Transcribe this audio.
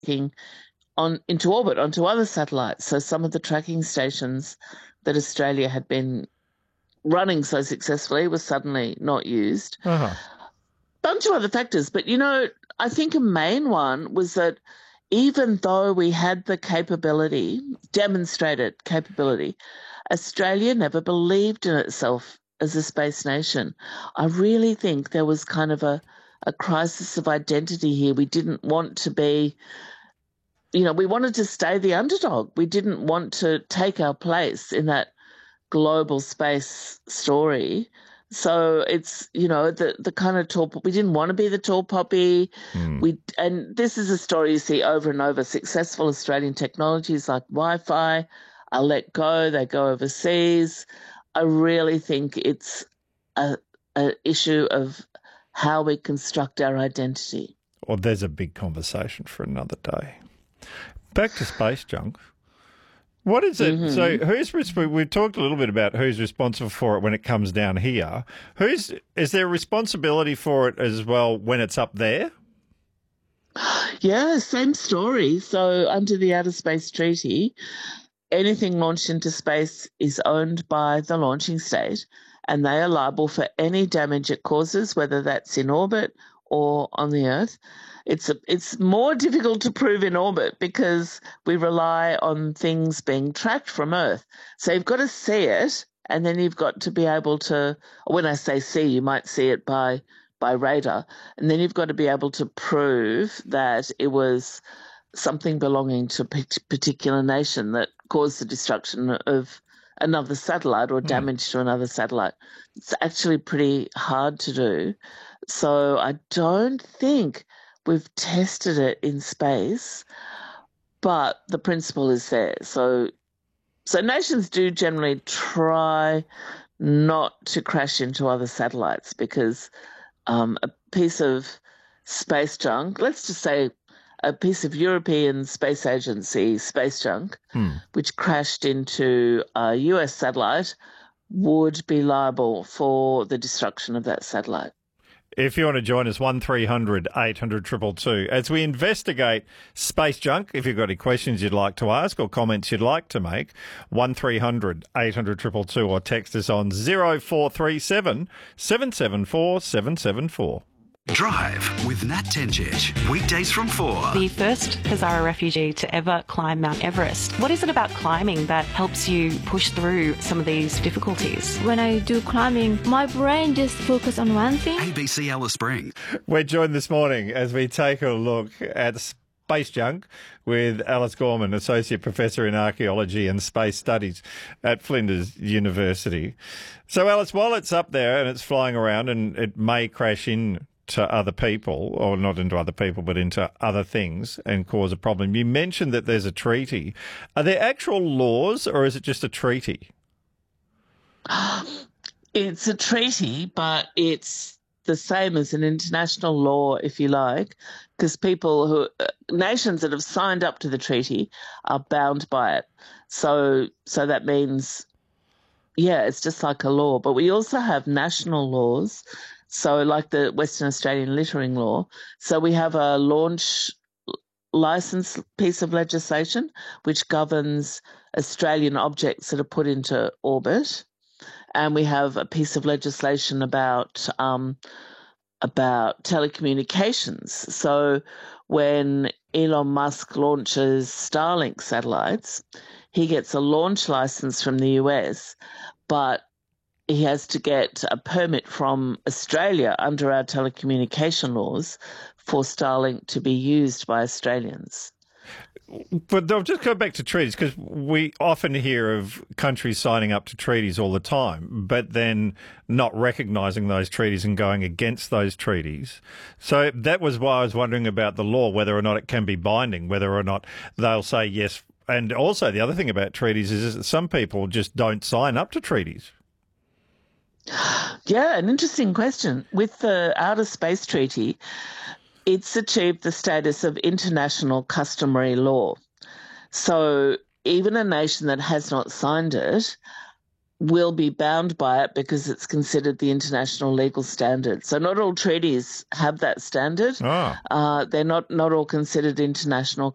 tracking into orbit onto other satellites. So some of the tracking stations that Australia had been running so successfully were suddenly not used. Uh-huh. Bunch of other factors, but I think a main one was that even though we had the capability, demonstrated capability, Australia never believed in itself as a space nation. I really think there was kind of a crisis of identity here. We didn't want to be, we wanted to stay the underdog. We didn't want to take our place in that global space story. So it's, the kind of tall, we didn't want to be the tall poppy. And this is a story you see over and over. Successful Australian technologies like Wi-Fi are let go, they go overseas. I really think it's an issue of how we construct our identity. Well, there's a big conversation for another day. Back to space junk. What is it? Mm-hmm. So we've talked a little bit about who's responsible for it when it comes down here. Is there a responsibility for it as well when it's up there? Yeah, same story. So under the Outer Space Treaty, anything launched into space is owned by the launching state, and they are liable for any damage it causes, whether that's in orbit or on the Earth. It's more difficult to prove in orbit because we rely on things being tracked from Earth. So you've got to see it, and then you've got to be able to, when I say see, you might see it by radar, and then you've got to be able to prove that it was something belonging to a particular nation that caused the destruction of another satellite or damage to another satellite. It's actually pretty hard to do. So I don't think we've tested it in space, but the principle is there. So nations do generally try not to crash into other satellites because a piece of space junk, let's just say a piece of European Space Agency space junk, which crashed into a US satellite, would be liable for the destruction of that satellite. If you want to join us, 1300 800 222. As we investigate space junk, if you've got any questions you'd like to ask or comments you'd like to make, 1300 800 222 or text us on 0437 774 774. Drive with Nat Tenjic. Weekdays from 4. The first Hazara refugee to ever climb Mount Everest. What is it about climbing that helps you push through some of these difficulties? When I do climbing, my brain just focuses on one thing. ABC Alice Springs. We're joined this morning as we take a look at space junk with Alice Gorman, Associate Professor in Archaeology and Space Studies at Flinders University. So, Alice, while it's up there and it's flying around and it may crash in to other people, or not into other people, but into other things and cause a problem. You mentioned that there's a treaty. Are there actual laws or is it just a treaty? It's a treaty, but it's the same as an international law, if you like, because nations that have signed up to the treaty are bound by it. So that means, it's just like a law. But we also have national laws. So like the Western Australian littering law. So we have a launch license piece of legislation which governs Australian objects that are put into orbit. And we have a piece of legislation about telecommunications. So when Elon Musk launches Starlink satellites, he gets a launch license from the US, but he has to get a permit from Australia under our telecommunication laws for Starlink to be used by Australians. But they'll just go back to treaties, because we often hear of countries signing up to treaties all the time, but then not recognising those treaties and going against those treaties. So that was why I was wondering about the law, whether or not it can be binding, whether or not they'll say yes. And also the other thing about treaties is that some people just don't sign up to treaties. Yeah, an interesting question. With the Outer Space Treaty, it's achieved the status of international customary law. So even a nation that has not signed it will be bound by it because it's considered the international legal standard. So not all treaties have that standard. They're not all considered international